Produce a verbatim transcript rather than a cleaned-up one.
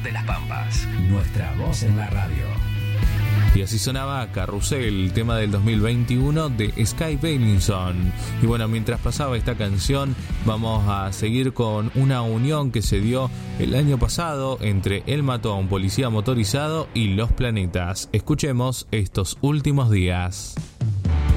de las Pampas. Nuestra voz en la radio. Y así sonaba Carrusel, tema del dos mil veintiuno de Sky Bailinson. Y bueno, mientras pasaba esta canción, vamos a seguir con una unión que se dio el año pasado entre El Matón, Policía Motorizado y Los Planetas. Escuchemos Estos Últimos Días.